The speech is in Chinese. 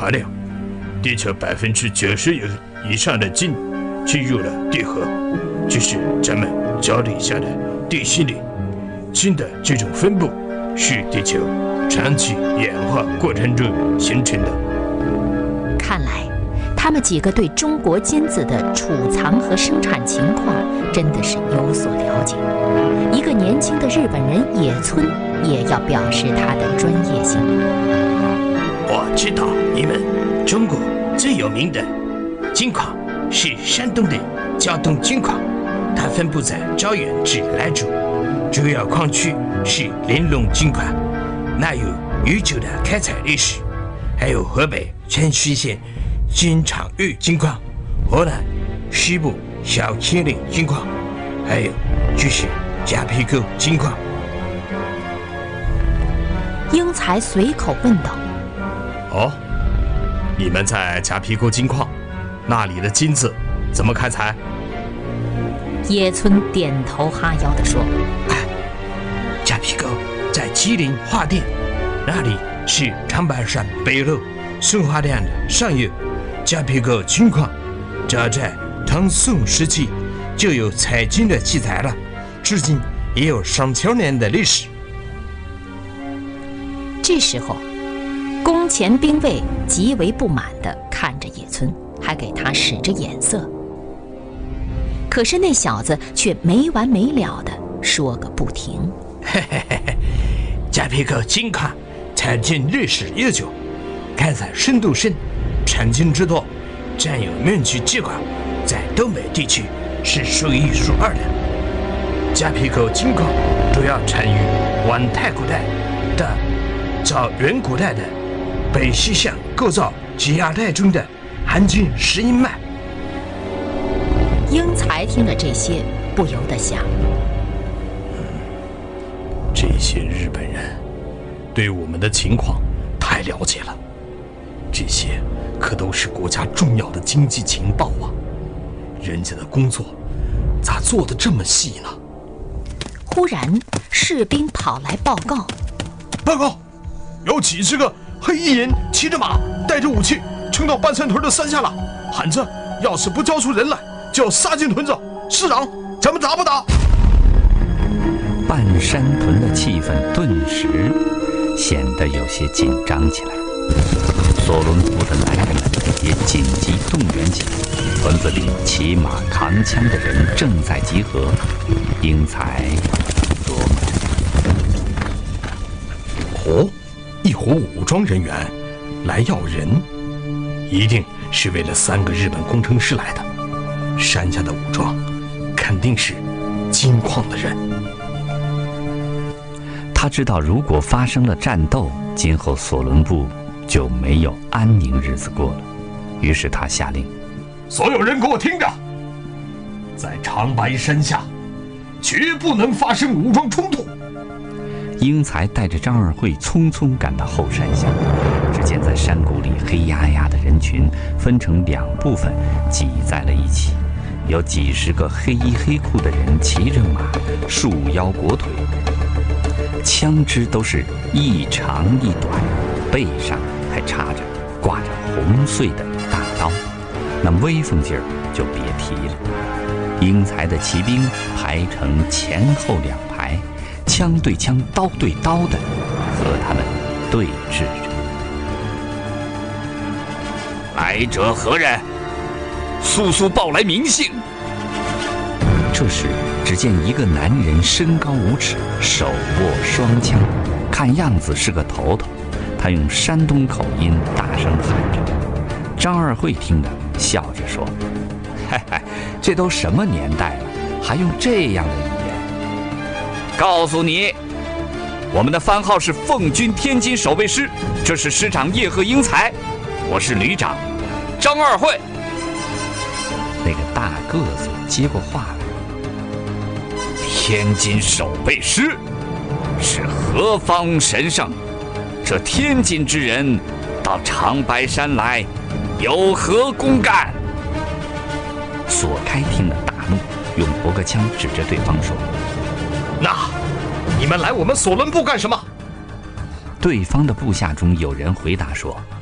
含量，地球90%以上的氢进入了地核，就是咱们脚底下的地心里。氢的这种分布是地球长期演化过程中形成的。 看来他们几个对中国金子的储藏和生产情况真的是有所了解。一个年轻的日本人野村也要表示他的专业性。 我知道你们中国最有名的金矿是山东的胶东金矿，它分布在招远至莱州，主要矿区是玲珑金矿，那有悠久的开采历史。还有河北泉溪县金场峪金矿，河南西部小青岭金矿，还有就是夹皮沟金矿。 英才随口问道： 哦，你们在夹皮沟金矿，那里的金子怎么开采？ 野村点头哈腰地说： 夹皮沟在吉林桦甸，那里是长白山北麓松花江的上游。夹皮沟金矿早在唐宋时期就有采金的记载了，至今也有上千年的历史。 这时候，宫前兵卫极为不满地看着野村，还给他使着眼色。可是那小子却没完没了地说个不停。 夹皮沟金矿采金历史悠久，开采深度深，产金之多，占有面积极广，在东北地区是数一数二的。夹皮沟金矿主要产于晚太古代的早远古代的北西向构造及亚太中的含金石英脉。 英才听了这些，不由得想： 这些日本人对我们的情况太了解了，这些可都是国家重要的经济情报啊！人家的工作咋做得这么细呢？ 忽然，士兵跑来报告： 报告，有几十个黑衣人骑着马，带着武器，冲到半山屯的山下了，喊着要是不交出人来，就要杀进屯子。师长，咱们打不打？ 半山屯的气氛顿时显得有些紧张起来。索伦部的男人们也紧急动员起来，屯子里骑马扛枪的人正在集合。英才琢磨着： 哦，一伙武装人员来要人，一定是为了3个日本工程师来的。山下的武装肯定是金矿的人。 他知道，如果发生了战斗，今后索伦部就没有安宁日子过了。于是他下令： 所有人给我听着，在长白山下绝不能发生武装冲突。 英才带着张二会匆匆赶到后山下，只见在山谷里黑压压的人群分成2部分挤在了一起，有几十个黑衣黑裤的人骑着马，束腰裹腿，枪支都是一长一短，背上还挂着红穗的大刀，那威风劲儿就别提了。英才的骑兵排成前后2排，枪对枪，刀对刀的和他们对峙着。 来者何人？速速报来名姓！ 这时，只见一个男人身高5尺，手握双枪，看样子是个头头。他用山东口音大声喊着。张二会听了，笑着说：“嘿嘿，这都什么年代了，还用这样的语言？ 告诉你，我们的番号是奉军天津守备师，这是师长叶赫英才，我是旅长张二会。” 那个大个子接过话来：“ 天津守备师是何方神圣？这天津之人到长白山来，有何公干？” 索开听了大怒，用驳壳枪指着对方说：“ 那你们来我们索伦部干什么？” 对方的部下中有人回答说：“